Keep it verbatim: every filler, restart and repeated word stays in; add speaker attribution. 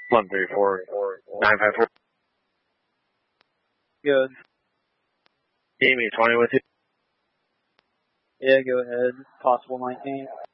Speaker 1: one three four nine five four.
Speaker 2: Good.
Speaker 1: Amy, twenty with you.
Speaker 2: Yeah, go ahead. Possible nineteen.